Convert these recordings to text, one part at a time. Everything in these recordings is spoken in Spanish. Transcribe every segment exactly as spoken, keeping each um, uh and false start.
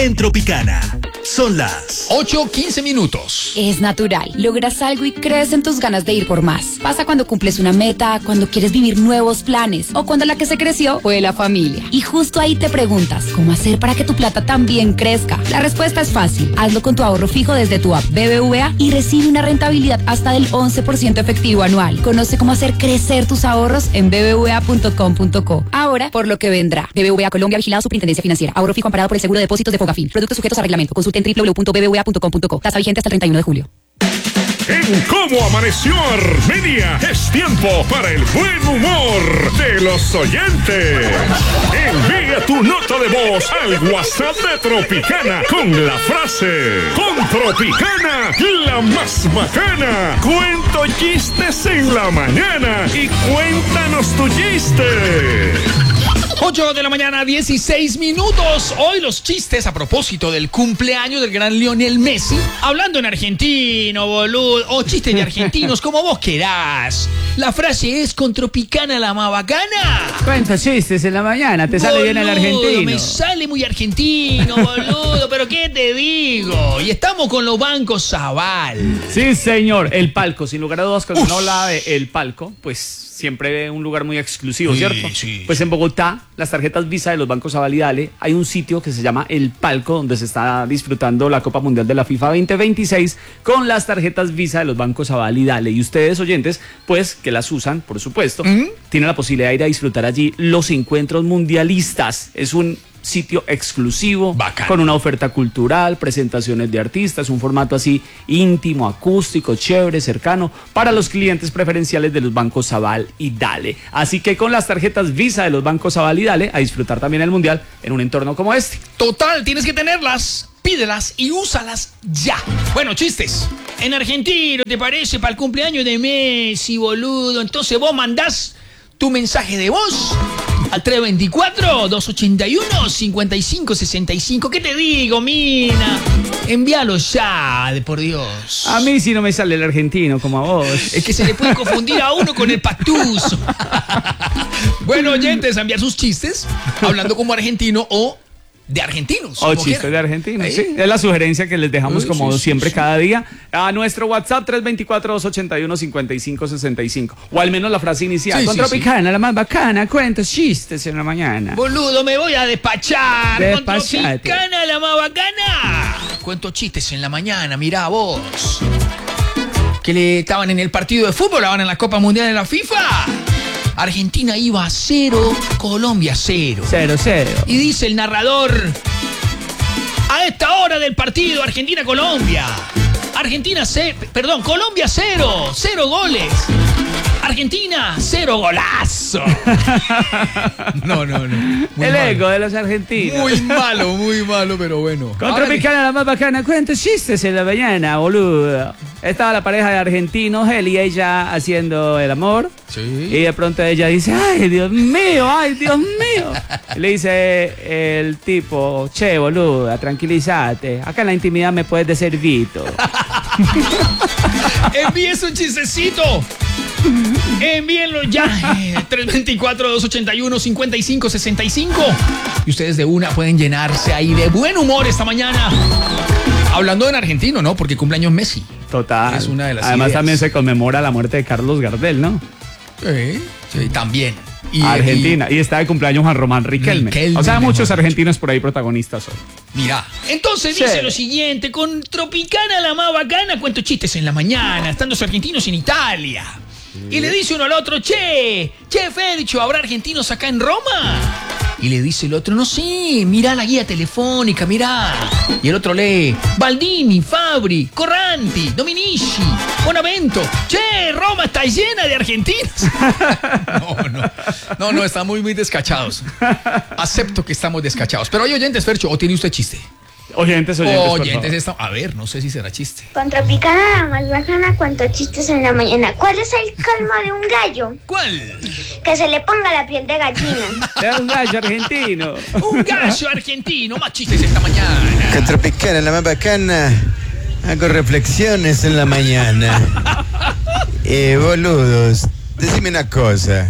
en Tropicana. Son las ocho quince minutos. Es natural. Logras algo y crees en tus ganas de ir por más. Pasa cuando cumples una meta, cuando quieres vivir nuevos planes o cuando la que se creció fue la familia. Y justo ahí te preguntas, ¿cómo hacer para que tu plata también crezca? La respuesta es fácil. Hazlo con tu ahorro fijo desde tu app B B V A y recibe una rentabilidad hasta del once por ciento efectivo anual. Conoce cómo hacer crecer tus ahorros en b b v a punto com punto co. Ahora, por lo que vendrá. B B V A Colombia, vigilado Superintendencia Financiera. Ahorro fijo amparado por el Seguro de Depósitos de Fogafín. Productos sujetos a reglamento. Consulte en w w w punto b b v a punto com punto co. Tasa vigente hasta el treinta y uno de julio. En Cómo Amaneció Armenia es tiempo para el buen humor de los oyentes. Envía tu nota de voz al WhatsApp de Tropicana con la frase: con Tropicana, la más bacana. Cuento chistes en la mañana y cuéntanos tu chiste. ocho de la mañana, dieciséis minutos. Hoy los chistes a propósito del cumpleaños del gran Lionel Messi. Hablando en argentino, boludo. O chistes de argentinos, como vos querás. La frase es: con Tropicana la más bacana. Cuenta chistes en la mañana, te sale bien el argentino. Me sale muy argentino, boludo. Pero ¿qué te digo? Y estamos con los bancos Sabal. Sí, señor. El palco, sin lugar a dudas, cuando uno habla de el palco, pues siempre un lugar muy exclusivo, sí, ¿cierto? Sí. Pues en Bogotá, las tarjetas Visa de los bancos Sabal y Dale, hay un sitio que se llama El Palco, donde se está disfrutando la Copa Mundial de la FIFA veinte veintiséis con las tarjetas Visa de los bancos Sabal y Dale. Y ustedes, oyentes, pues que las usan, por supuesto, ¿Mm? tienen la posibilidad de ir a disfrutar allí los encuentros mundialistas. Es un sitio exclusivo, bacán, con una oferta cultural, presentaciones de artistas, un formato así íntimo, acústico, chévere, cercano, para los clientes preferenciales de los bancos Sabal y Dale. Así que con las tarjetas Visa de los bancos Sabal y Dale, a disfrutar también el Mundial en un entorno como este. Total, tienes que tenerlas. Pídelas y úsalas ya. Bueno, chistes. En Argentina, ¿te parece? Para el cumpleaños de Messi, boludo. Entonces vos mandás tu mensaje de voz al tres dos cuatro, dos ocho uno, cinco cinco seis cinco. ¿Qué te digo, mina? Envíalo ya, de por Dios. A mí sí no me sale el argentino como a vos. Es que se le puede confundir a uno con el pastuso. Bueno, oyentes, enviar sus chistes hablando como argentino o de argentinos. O chistes de argentinos, ¿eh? Sí. Es la sugerencia que les dejamos, Uy, como sí, siempre sí, cada día a nuestro WhatsApp tres dos cuatro, dos ocho uno, cinco cinco seis cinco. O al menos la frase inicial. Sí, con sí, Tropicana, sí. la más bacana, cuentos chistes en la mañana. Boludo, me voy a despachar. Despachate. Con Tropicana, la más bacana. Cuento chistes en la mañana, mirá vos. Que le estaban en el partido de fútbol, ahora en la Copa Mundial de la FIFA. Argentina iba a cero, Colombia cero. Cero, cero. Y dice el narrador: a esta hora del partido, Argentina-Colombia. Argentina cero, perdón, Colombia cero, cero goles. Argentina, cero golazo. No, no, no. Muy el malo. Ego de los argentinos. Muy malo, muy malo, pero bueno. Con Tropicana, la más bacana, cuentos chistes en la mañana, boludo. Estaba la pareja de argentinos, él y ella haciendo el amor. Sí. Y de pronto ella dice: ay, Dios mío, ay, Dios mío. Y le dice el tipo: che, boluda, tranquilízate. Acá en la intimidad me puedes decir Vito. Envíes un chistecito. Envíenlo ya. tres dos cuatro, dos ocho uno, cinco cinco seis cinco. Y ustedes de una pueden llenarse ahí de buen humor esta mañana. Hablando en argentino, ¿no? Porque cumpleaños Messi. Total. Es una de las Además ideas. También se conmemora la muerte de Carlos Gardel, ¿no? Sí, sí, también. Y, Argentina. Y, y está de cumpleaños Juan Román Riquelme. Riquelme. O sea, muchos argentinos por ahí protagonistas hoy. Mira, entonces sí. Dice lo siguiente: con Tropicana, la más bacana, cuento chistes en la mañana, están los argentinos en Italia. Y le dice uno al otro: che, che, Fercho, ¿habrá argentinos acá en Roma? Y le dice el otro: no sé, mirá la guía telefónica, mirá. Y el otro lee: Baldini, Fabri, Corranti, Dominici, Bonavento. Che, Roma está llena de argentinos. No, no, no, no, están muy, muy descachados. Acepto que estamos descachados. Pero hay oyentes, Fercho, ¿o tiene usted chiste? Oyentes, oyentes, oyentes está, a ver, no sé si será chiste. Con Tropicana, la más bacana, cuento chistes en la mañana. ¿Cuál es el colmo de un gallo? ¿Cuál? Que se le ponga la piel de gallina. Es un gallo argentino. Un gallo argentino, más chistes esta mañana. Con Tropicana, la más bacana, hago reflexiones en la mañana. Eh, boludos, decime una cosa.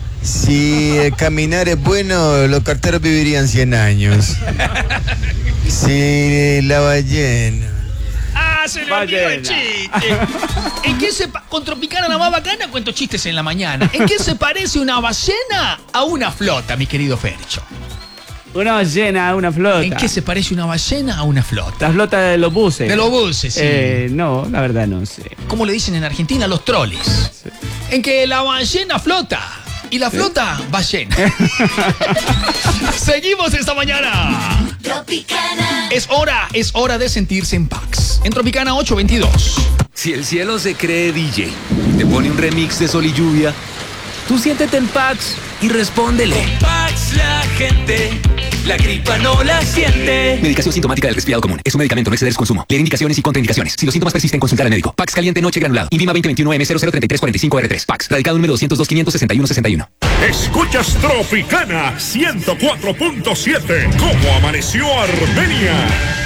Si eh, caminar es bueno, los carteros vivirían cien años. Sí, la ballena. ¡Ah, se le olvidó el Ballena. chiste! ¿En qué se pa- con Tropicana la más bacana cuento chistes en la mañana? ¿En qué se parece una ballena a una flota, mi querido Fercho? Una ballena, una flota. ¿En qué se parece una ballena a una flota? La flota de los buses. De los buses, sí. Eh, no, la verdad no sé. ¿Cómo le dicen en Argentina? Los troles. En que la ballena flota y la flota ballena. Seguimos esta mañana. Tropicana. Es hora, es hora de sentirse en Pax. En Tropicana ocho veintidós. Si el cielo se cree D J y te pone un remix de Sol y Lluvia, tú siéntete en Pax y respóndele. Pax la gente, la gripa no la siente. Medicación sintomática del resfriado común. Es un medicamento, no exceder su consumo. Leer indicaciones y contraindicaciones. Si los síntomas persisten, consultar al médico. Pax caliente noche granulado. Invima veinte veintiuno M cero cero treinta y tres cuarenta y cinco R tres. Pax. Radicado número doscientos dos quinientos sesenta y uno sesenta y uno. Escuchas Tropicana ciento cuatro punto siete. ¿Cómo amaneció Armenia?